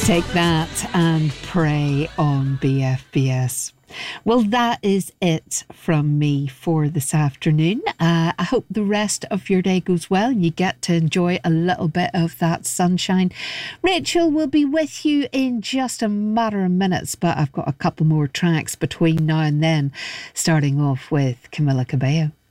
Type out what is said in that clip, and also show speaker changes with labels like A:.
A: Take that and pray on BFBS. Well, that is it from me for this afternoon. I hope the rest of your day goes well and you get to enjoy a little bit of that sunshine. Rachel will be with you in just a matter of minutes, but I've got a couple more tracks between now and then, starting off with Camila Cabello.